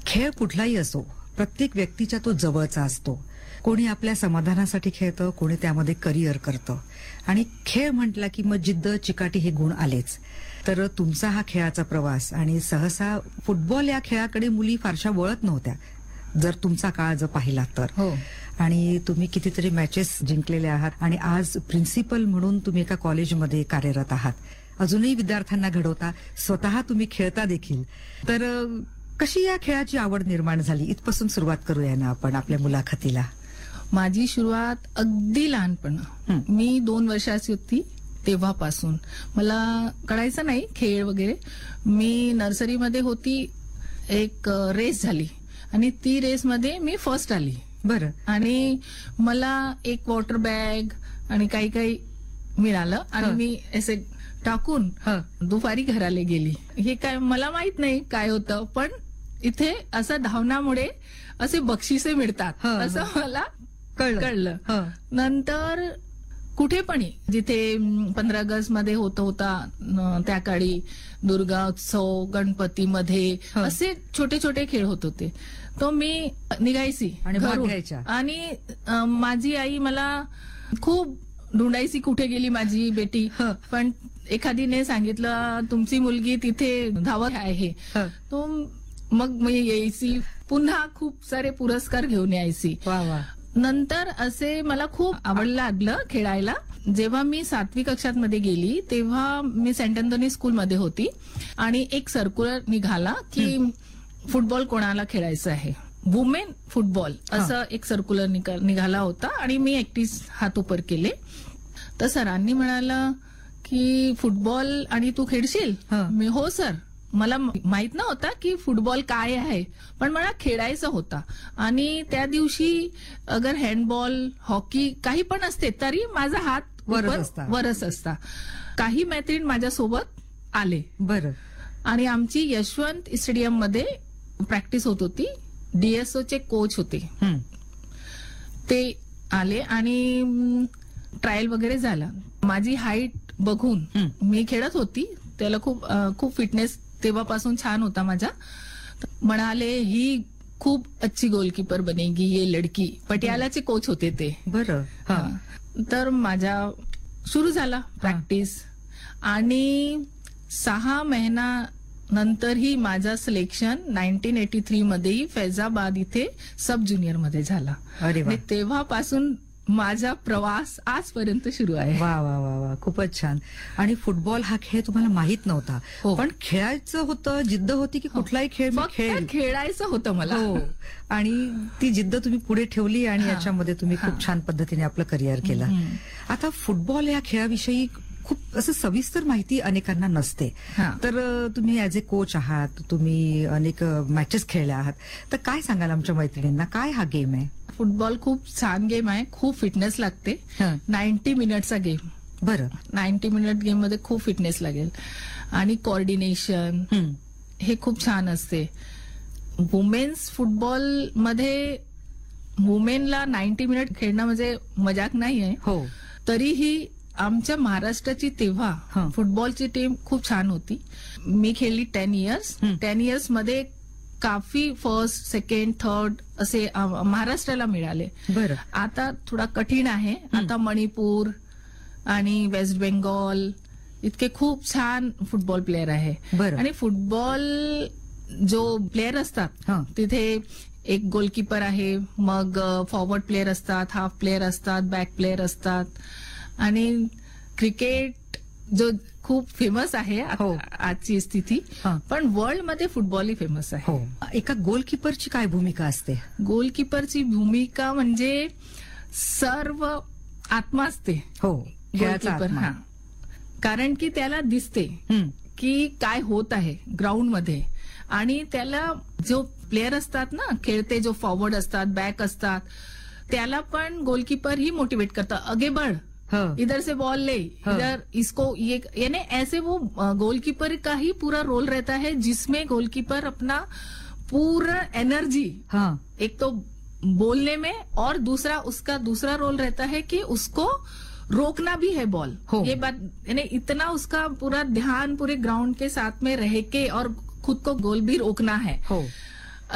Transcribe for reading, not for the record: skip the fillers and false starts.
खेळ कुठलाही असो, प्रत्येक व्यक्तीच्या तो जवळचा असतो. कोणी आपल्या समाधानासाठी खेळतं, कोणी त्यामध्ये करिअर करतं. आणि खेळ म्हटला की मग जिद्द, चिकाटी हे गुण आलेच. तर तुमचा हा खेळाचा प्रवास आणि सहसा फुटबॉल या खेळाकडे मुली फारशा वळत नव्हत्या, जर तुमचा काळ जर पाहिला तर. हो. आणि तुम्ही कितीतरी मॅचेस जिंकलेल्या आहात आणि आज प्रिन्सिपल म्हणून तुम्ही एका कॉलेजमध्ये कार्यरत आहात. अजूनही विद्यार्थ्यांना घडवता, स्वतः तुम्ही खेळता देखील. तर कशी या खेळाची आवड निर्माण झाली, इथपासून सुरुवात करूया ना आपण आपल्या मुलाखतीला. माझी सुरुवात अगदी लहानपण. मी 2 वर्षाची होती तेव्हापासून मला कळायचं नाही खेळ वगैरे. मी नर्सरीमध्ये होती, एक रेस झाली आणि ती रेसमध्ये मी फर्स्ट आली. बरं. आणि मला एक वॉटर बॅग आणि काही काही मिळालं आणि मी असे टाकून दुपारी घराला गेली. हे काय मला माहित नाही काय होतं, पण इथे असं धावण्यामुळे असे बक्षिसे मिळतात असं मला कळलं. नंतर कुठे पण जिथे 15 ऑगस्ट मध्ये होता त्या काळी दुर्गा उत्सव, गणपतीमध्ये असे छोटे छोटे खेळ होत होते. तो मी निघायची आणि भाग घ्यायच्या. आणि माझी आई मला खूप ढूंढायची, कुठे गेली माझी बेटी. पण एखादीने सांगितलं तुमची मुलगी तिथे धावत आहे, तो मग मी यायची, पुन्हा खूप सारे पुरस्कार घेऊन यायची. वा वा. नंतर असे मला खूप आवड लागलं खेळायला. जेव्हा मी 7वी कक्षात मध्ये गेली तेव्हा मी सेंट अँथोनी स्कूलमध्ये होती आणि एक सर्क्युलर निघाला की फुटबॉल कोणाला खेळायचं आहे, वुमेन फुटबॉल असं एक सर्क्युलर निघाला होता. आणि मी एकटीच हात उपर केले. तर सरांनी म्हणाला की फुटबॉल आणि तू खेळशील. मी हो सर. मला माहित नव्हता की फुटबॉल काय आहे, पण मला खेळायचं होता. आणि त्या दिवशी अगर हँडबॉल, हॉकी काही पण असते तरी माझा हात वरच असता. काही मैत्रीण माझ्यासोबत आले. बरं. आणि आमची यशवंत स्टेडियम मध्ये प्रॅक्टिस होत होती. DSO चे कोच होते, ते आले आणि ट्रायल वगैरे झाला. माझी हाईट बघून मी खेळत होती, त्याला खूप फिटनेस तेव्हापासून छान होता माझा. म्हणाले ही खूप अच्छी गोलकीपर बनेगी ये लडकी. पटियालाचे कोच होते ते. बरं. तर माझा सुरू झाला प्रॅक्टिस आणि 6 महिना नंतरही माझा सिलेक्शन 1983 मध्येही फैजाबाद इथे सब ज्युनियर मध्ये झाला. आणि तेव्हापासून माझा प्रवास आजपर्यंत सुरू आहे. वा वा वा वा, खूपच छान. आणि फुटबॉल हा खेळ तुम्हाला माहित नव्हता, पण खेळायचं होतं, जिद्द होती की कुठलाही खेळ खेळायचं होतं मला. आणि ती जिद्द तुम्ही पुढे ठेवली आणि याच्यामध्ये तुम्ही खूप छान पद्धतीने आपलं करिअर केलं. आता फुटबॉल या खेळाविषयी खूप असं सविस्तर माहिती अनेकांना नसते. तर तुम्ही ऍज ए कोच आहात, तुम्ही अनेक मॅचेस खेळल्या आहात, तर काय सांगाल आमच्या मैत्रिणींना, काय हा गेम आहे? फुटबॉल खूप छान गेम आहे, खूप फिटनेस लागते. 90 मिनिटचा गेम. बरं. 90 मिनिट गेम मध्ये खूप फिटनेस लागेल आणि कोऑर्डिनेशन हे खूप छान असते. वुमेन्स फुटबॉल मध्ये वुमेनला 90 मिनिट खेळणं म्हणजे मजाक नाही आहे. हो. तरीही आमच्या महाराष्ट्राची तेव्हा फुटबॉलची टीम खूप छान होती. मी खेळली 10 इयर्स. 10 इयर्स मध्ये काफी फर्स्ट, सेकंड, थर्ड असे महाराष्ट्राला मिळाले. बरं. आता थोडा कठीण आहे. आता मणिपूर आणि वेस्ट बेंगॉल इतके खूप छान फुटबॉल प्लेअर आहे. आणि फुटबॉल जो प्लेअर असतात तिथे एक गोलकीपर आहे, मग फॉरवर्ड प्लेअर असतात, हाफ प्लेअर असतात, बॅक प्लेअर असतात. आणि क्रिकेट जो खूप फेमस आहे आजची स्थिती, पण वर्ल्ड मध्ये फुटबॉल ही फेमस आहे. एका गोलकीपरची काय भूमिका असते? गोलकीपरची भूमिका म्हणजे सर्व आत्मा असते. गोलकीपर. कारण की त्याला दिसते की काय होत आहे ग्राउंड मध्ये. आणि त्याला जो प्लेअर असतात ना खेळते, जो फॉरवर्ड असतात, बॅक असतात, त्याला पण गोलकीपर ही मोटिवेट करतात. आगे बढ़, इधर से बॉल ले, इधर इसको ये, यानी ऐसे वो गोलकीपर का ही पूरा रोल रहता है जिसमें गोलकीपर अपना पूरा एनर्जी एक तो बोलने में और दूसरा उसका दूसरा रोल रहता है कि उसको रोकना भी है बॉल. ये बात यानी इतना उसका पूरा ध्यान पूरे ग्राउंड के साथ में रह के और खुद को गोल भी रोकना है.